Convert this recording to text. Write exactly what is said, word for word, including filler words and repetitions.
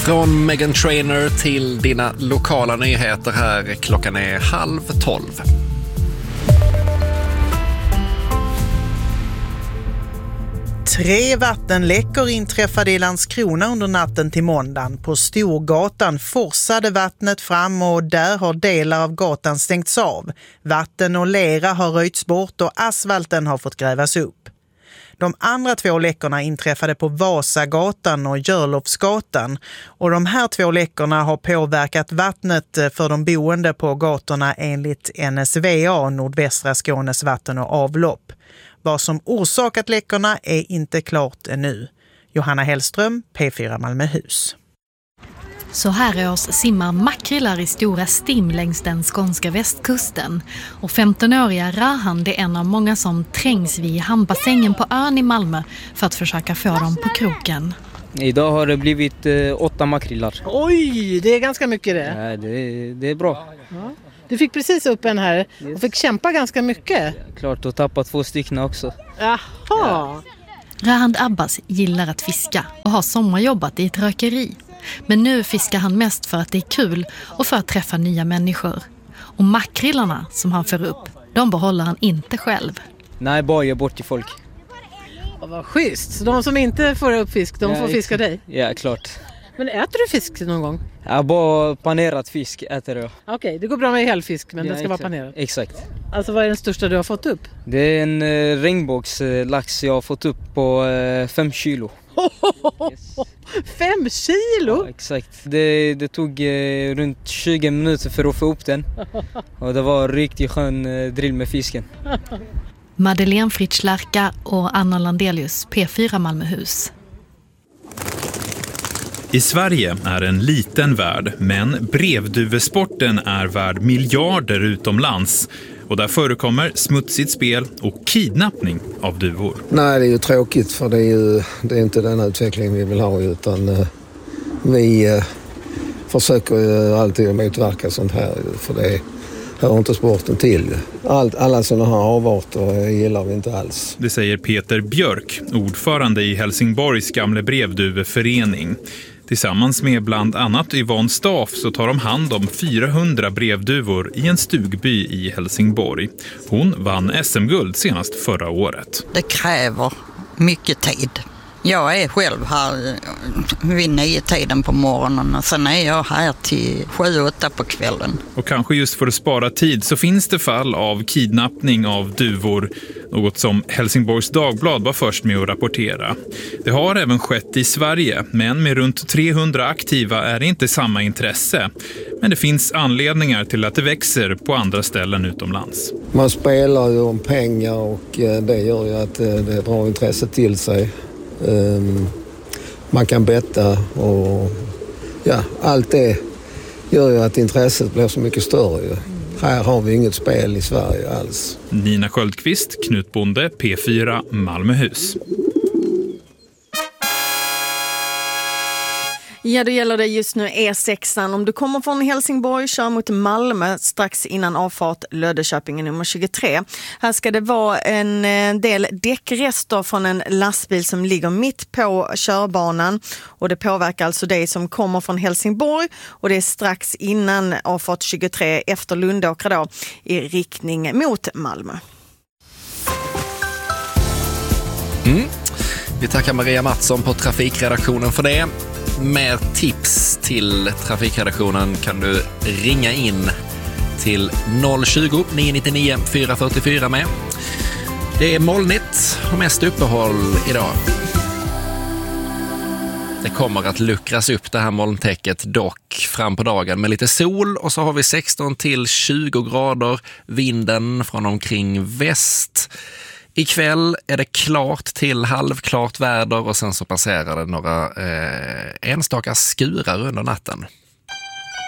Från Meghan Trainor till dina lokala nyheter här. Klockan är halv tolv. Tre vattenläckor inträffade i Landskrona under natten till måndagen. På Storgatan forsade vattnet fram och där har delar av gatan stängts av. Vatten och lera har röjts bort och asfalten har fått grävas upp. De andra två läckorna inträffade på Vasagatan och Görlofsgatan och de här två läckorna har påverkat vattnet för de boende på gatorna enligt N S V A, Nordvästra Skånes vatten- och avlopp. Vad som orsakat läckorna är inte klart ännu. Johanna Hellström, P fyra Malmöhus. Så här års simmar makrillar i stora stim längs den skånska västkusten. Och femtonåriga Rahan är en av många som trängs vid hamnbassängen på ön i Malmö för att försöka få dem på kroken. Idag har det blivit eh, åtta makrillar. Oj, det är ganska mycket det. Ja, det, det är bra. Ja. Du fick precis upp en här och fick kämpa ganska mycket. Ja, klart, och tappa två stycken också. Jaha. Ja. Rahand Abbas gillar att fiska och har sommarjobbat i ett rökeri. Men nu fiskar han mest för att det är kul och för att träffa nya människor. Och makrillarna som han för upp, de behåller han inte själv. Nej, bara ge bort till folk. Och vad schysst. Så de som inte får upp fisk, de ja, får fiska exakt. dig? Ja, klart. Men äter du fisk någon gång? Ja, bara panerat fisk äter jag. Okej, okay, det går bra med helfisk, men ja, den ska exakt. vara panerad. Exakt. Alltså vad är den största du har fått upp? Det är en eh, regnbågslax jag har fått upp på eh, fem kilo. Yes. Fem kilo? Ja, exakt. Det, det tog eh, runt tjugo minuter för att få upp den. Och det var en riktigt skön eh, drill med fisken. Madeleine Fritschlarka och Anna Landelius, P fyra Malmöhus. I Sverige är en liten värld, men brevduvesporten är värd miljarder utomlands. Och där förekommer smutsigt spel och kidnappning av duvor. Nej, det är ju tråkigt för det är ju det är inte den utvecklingen vi vill ha, utan eh, vi eh, försöker ju alltid motverka sånt här, för det hör inte sporten till. Allt, alla sådana här avarter gillar vi inte alls. Det säger Peter Björk, ordförande i Helsingborgs gamla brevduveförening. Tillsammans med bland annat Yvonne Staff så tar de hand om fyrahundra brevduvor i en stugby i Helsingborg. Hon vann S M-guld senast förra året. Det kräver mycket tid. Jag är själv här vid nio tiden på morgonen och sen är jag här till sju, åtta på kvällen. Och kanske just för att spara tid så finns det fall av kidnappning av duvor, något som Helsingborgs Dagblad var först med att rapportera. Det har även skett i Sverige, men med runt trehundra aktiva är det inte samma intresse. Men det finns anledningar till att det växer på andra ställen utomlands. Man spelar ju om pengar och det gör ju att det drar intresse till sig. Um, man kan betta och ja, allt det gör ju att intresset blir så mycket större. Mm. Här har vi inget spel i Sverige alls. Nina Sköldqvist, Knutbonde, P fyra Malmöhus. Ja, det gäller det just nu E sexan. Om du kommer från Helsingborg, kör mot Malmö strax innan avfart Löddeköping nummer tjugotre. Här ska det vara en del däckrester från en lastbil som ligger mitt på körbanan. Och det påverkar alltså dig som kommer från Helsingborg. Och det är strax innan avfart tjugotre efter Lundåkra då, i riktning mot Malmö. Mm. Vi tackar Maria Mattsson på trafikredaktionen för det. Mer tips till trafikredaktionen kan du ringa in till noll tjugo, nio nio nio, fyra fyra fyra med. Det är molnigt och mest uppehåll idag. Det kommer att luckras upp det här molntäcket dock fram på dagen med lite sol, och så har vi sexton till tjugo grader, vinden från omkring väst. Ikväll är det klart till halvklart väder och sen så passerar det några eh, enstaka skurar under natten.